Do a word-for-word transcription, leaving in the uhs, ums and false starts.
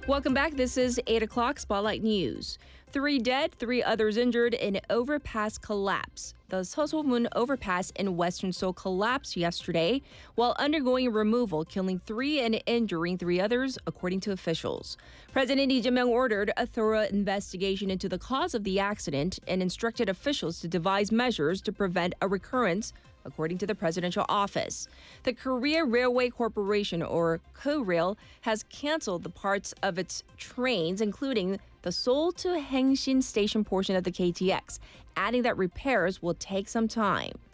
Welcome back. This is eight o'clock Spotlight News. Three dead, three others injured in overpass collapse. The Seosomun overpass in western Seoul collapsed yesterday while undergoing removal, killing three and injuring three others, according to officials. President Lee Jae-myung ordered a thorough investigation into the cause of the accident and instructed officials to devise measures to prevent a recurrence, according to the presidential office. The Korea Railway Corporation, or Korail, has canceled the parts of its trains, including the Seoul to Hangshin station portion of the K T X, adding that repairs will take some time.